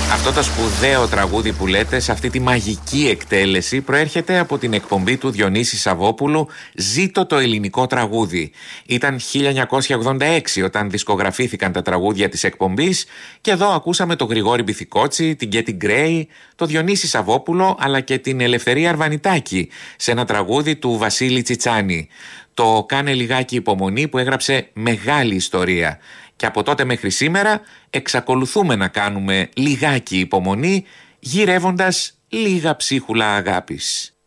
Αυτό το σπουδαίο τραγούδι που λέτε, σε αυτή τη μαγική εκτέλεση, προέρχεται από την εκπομπή του Διονύση Σαββόπουλου «Ζήτω το ελληνικό τραγούδι». Ήταν 1986 όταν δισκογραφήθηκαν τα τραγούδια της εκπομπής και εδώ ακούσαμε τον Γρηγόρη Μπιθικότσι, την Κέτι Γκρέι, τον Διονύση Σαββόπουλο αλλά και την Ελευθερία Αρβανιτάκη σε ένα τραγούδι του Βασίλη Τσιτσάνη. Το «Κάνε λιγάκι υπομονή» που έγραψε μεγάλη ιστορία. Και από τότε μέχρι σήμερα εξακολουθούμε να κάνουμε λιγάκι υπομονή, γυρεύοντας λίγα ψίχουλα αγάπης.